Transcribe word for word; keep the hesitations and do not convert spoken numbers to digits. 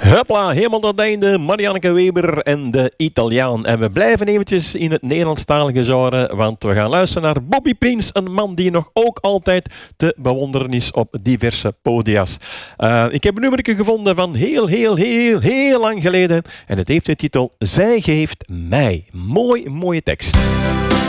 Hupla, helemaal tot het einde. Marianneke Weber en de Italiaan. En we blijven eventjes in het Nederlandstalige genre, want we gaan luisteren naar Bobby Prins, een man die nog ook altijd te bewonderen is op diverse podia's. Uh, ik heb een nummertje gevonden van heel, heel, heel, heel lang geleden en het heeft de titel Zij geeft mij. Mooi, mooie tekst.